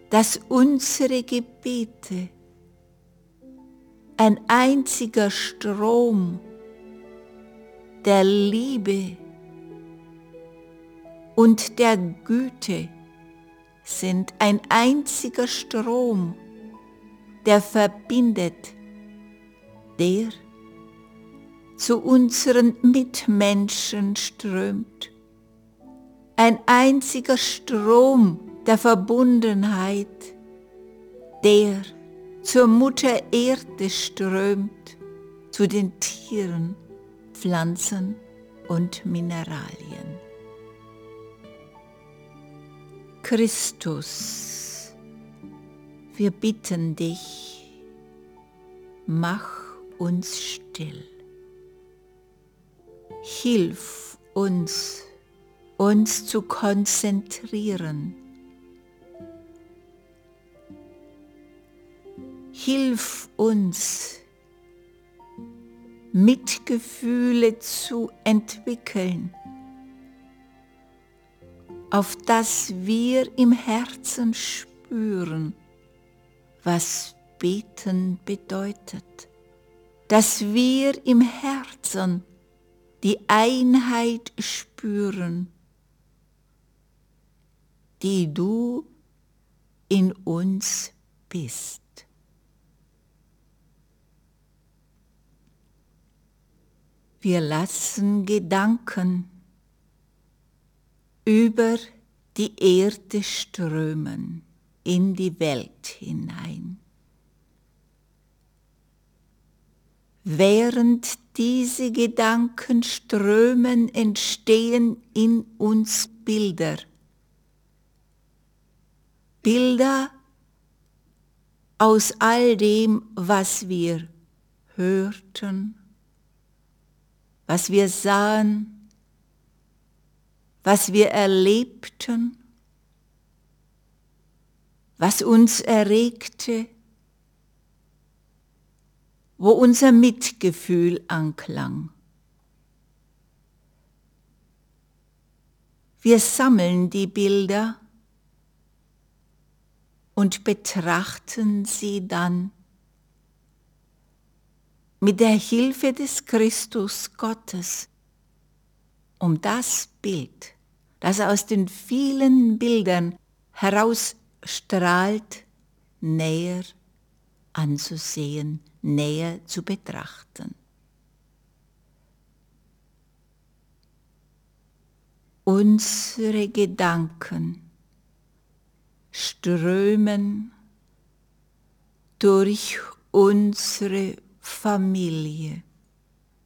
dass unsere Gebete ein einziger Strom der Liebe und der Güte sind, ein einziger Strom, der verbindet, der zu unseren Mitmenschen strömt, ein einziger Strom der Verbundenheit, der zur Mutter Erde strömt, zu den Tieren, Pflanzen und Mineralien. Christus, wir bitten dich, mach uns still. Hilf uns, uns zu konzentrieren. Hilf uns, Mitgefühle zu entwickeln, auf das wir im Herzen spüren, was Beten bedeutet, dass wir im Herzen die Einheit spüren, die du in uns bist. Wir lassen Gedanken über die Erde strömen in die Welt hinein. Während diese Gedanken strömen, entstehen in uns Bilder. Bilder aus all dem, was wir hörten, was wir sahen, was wir erlebten, was uns erregte, wo unser Mitgefühl anklang. Wir sammeln die Bilder und betrachten sie dann mit der Hilfe des Christus Gottes, um das Bild, das aus den vielen Bildern herausstrahlt, näher anzusehen, näher zu betrachten. Unsere Gedanken strömen durch unsere Familie,